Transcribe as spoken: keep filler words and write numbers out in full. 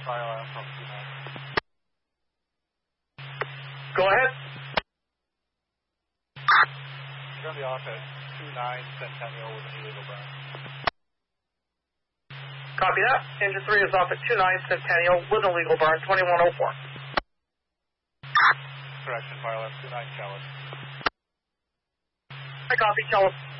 Fire from two nine. Go ahead. You're going to be off at two nine Centennial with an illegal burn. Copy that. Engine three is off at two nine Centennial with an illegal burn, twenty-one oh four. Correction, fire left two nine Chalice. I copy, Chalice.